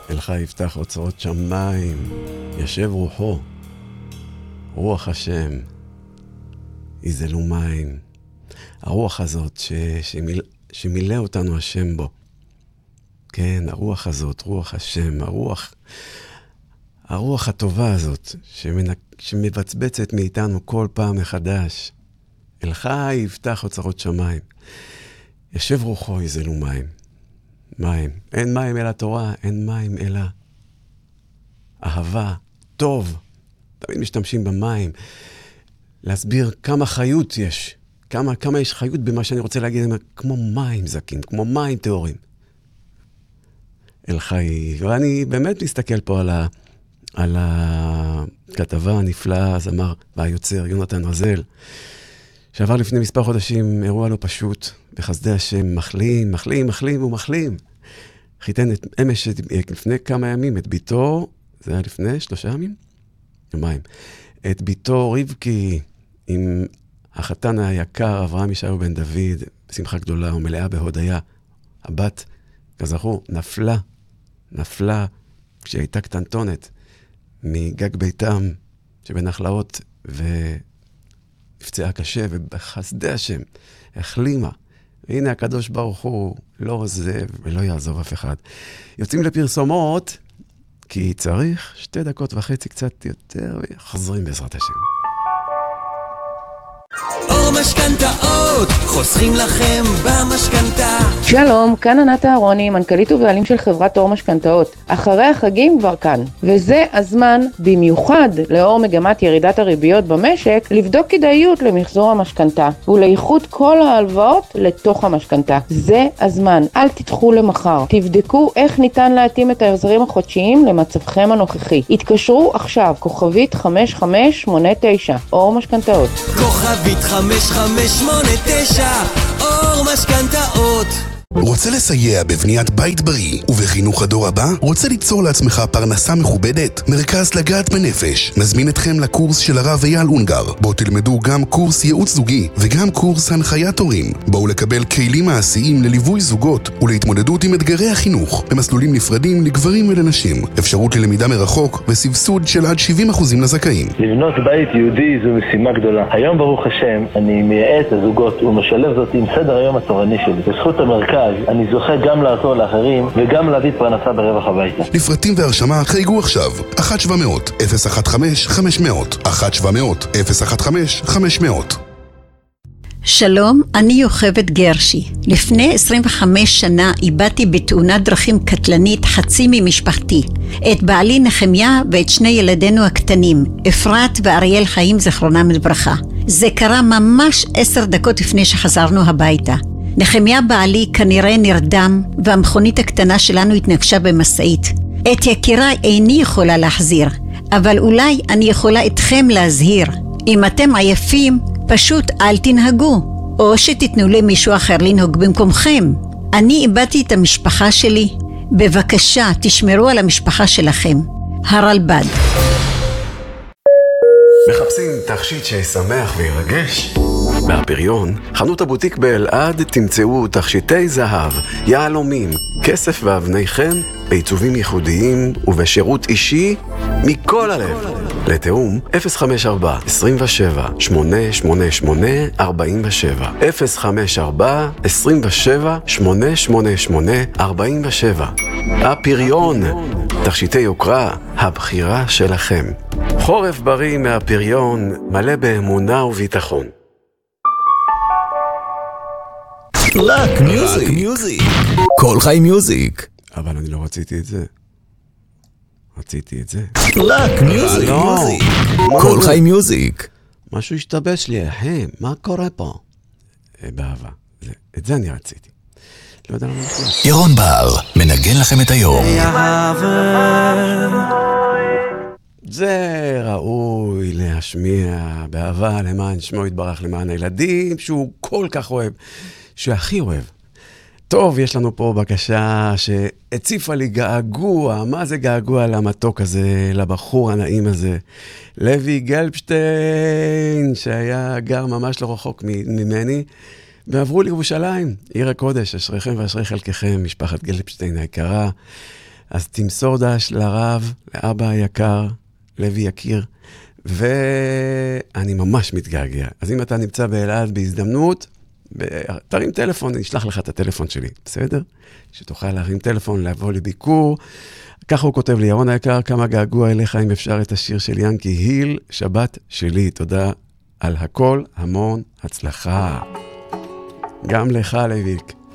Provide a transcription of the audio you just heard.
אלך יפתח אוצרות שמיים, ישב רוחו, רוח השם, יזלו מים. הרוח הזאת שמילא אותנו השם בו. כן, הרוח הזאת, רוח השם, הרוח הטובה הזאת, שמבצבצת מאיתנו כל פעם מחדש. אלך יפתח אוצרות שמיים, ישב רוחו, יזלו מים. מים. אין מים אלא תורה, אין מים אלא אהבה, טוב. תמיד משתמשים במים. להסביר כמה חיות יש. כמה יש חיות במה שאני רוצה להגיד, כמו מים זקים, כמו מים טהורים. אל חי. ואני באמת מסתכל פה על הכתבה הנפלאה, הזמר והיוצר, יונתן רזל, שעבר לפני מספר חודשים אירוע לא פשוט, בחסדי השם, מחלים ומחלים. חיתן אמש לפני כמה ימים את ביתו, זה היה לפני 3 ימים? יומיים. את ביתו רבקי עם החתן היקר, אברהם ישעיהו בן דוד, בשמחה גדולה ומלאה בהודיה. הבת, כזכור, נפלה כשהייתה קטנטונת מגג ביתם שבנחלאות ונפצעה קשה, ובחסדי השם החלימה. והנה הקדוש ברוך הוא לא עוזב ולא יעזוב אף אחד. יוצאים לפרסומות, כי צריך 2.5 דקות קצת יותר, וחוזרים בעזרת השם. אור משכנתאות, חוסכים לכם במשכנתה. שלום, כאן ענת אהרוני, מנכ"לית ובעלים של חברת אור משכנתאות. אחרי החגים כבר כאן, וזה הזמן במיוחד לאור מגמת ירידת הריביות במשק, לבדוק כדאיות למחזור המשכנתה ולאיחוד כל ההלוואות לתוך המשכנתה. זה הזמן, אל תדחו למחר. תבדקו איך ניתן להתאים את ההחזרים החודשיים למצבכם הנוכחי. התקשרו עכשיו, כוכבית 5589, אור משכנתאות. כוכבית 5589, אור משכנתאות. רוצה לסייע בבניית בית בריא ובחינוך הדור הבא? רוצה ליצור לעצמך פרנסה מכובדת? מרכז לגעת בנפש מזמין אתכם לקורס של הרב אייל אונגר, בו תלמדו גם קורס ייעוץ זוגי וגם קורס הנחיית הורים. בואו לקבל כלים מעשיים לליווי זוגות ולהתמודדות עם אתגרי החינוך במסלולים נפרדים לגברים ולנשים, אפשרות ללמידה מרחוק וסבסוד של עד 70% לזכאים. לבנות בית יהודי זו משימה גדולה. היום ברוך השם אני מייעץ לזוגות ומשלב זאת עם סדר היום התורני שלי. בזכות המרכז אני זוכה גם לעזור לאחרים וגם להביא פרנסה ברווח הביתה. לפרטים והרשמה חייגו עכשיו 1-700-015-500 1-700-015-500. שלום, אני יוכבד גרשי. לפני 25 שנה איבדתי בתאונת דרכים קטלנית חצי ממשפחתי. את בעלי נחמיה ואת 2 ילדינו הקטנים, אפרת ואריאל חיים זכרונם לברכה. זה קרה ממש 10 דקות לפני שחזרנו הביתה. נחמיה בעלי כנראה נרדם, והמכונית הקטנה שלנו התנגשה במשאית. את יקיריי איני יכולה להחזיר, אבל אולי אני יכולה אתכם להזהיר. אם אתם עייפים, פשוט אל תנהגו, או שתתנו למישהו אחר לנהוג במקומכם. אני איבדתי את המשפחה שלי. בבקשה, תשמרו על המשפחה שלכם. הרלב"ד. מחפשים תכשיט שישמח וירגש? מהפריון, חנות הבוטיק באלעד תמצאו תכשיטי זהב, יהלומים, כסף ואבני חן, בעיצובים ייחודיים ובשירות אישי מכל הלב. לתאום 054 27 888 47 054 27 888 47. הפריון, תכשיטי יוקרה, הבחירה שלכם. חורף בריא מהפריון, מלא באמונה וביטחון. רק מיוזיק. כל חי מיוזיק. אבל אני לא רציתי את זה. רציתי את זה. רק מיוזיק. כל חי מיוזיק. משהו השתבש לי, מה קורה פה? באהבה. את זה אני רציתי. לא יודע למה בכלל. ירון בר מנגן לכם את היום. זה ראוי להשמיע באהבה למען שמו יתברך, למען הילדים שהוא כל כך אוהב, שהכי אוהב. טוב, יש לנו פה בקשה שהציפה לי געגוע. מה זה געגוע למתוק הזה, לבחור הנעים הזה? לוי גלבשטיין, שהיה גר ממש לא רחוק ממני, ועברו לירושלים, עיר הקודש, אשריכם ואשרי חלקכם, משפחת גלבשטיין היקרה. אז תמסור דש לרב, לאבא היקר, לוי יקיר, ואני ממש מתגעגע. אז אם אתה נמצא באלעד בהזדמנות, תרים טלפון, אני אשלח לך את הטלפון שלי, בסדר? שתוכל להרים טלפון, לבוא לביקור. ככה הוא כותב לי, ירון היקר, כמה געגוע אליך אם אפשר את השיר של ינקי היל, שבת שלי, תודה על הכל, המון הצלחה. גם לך לויק.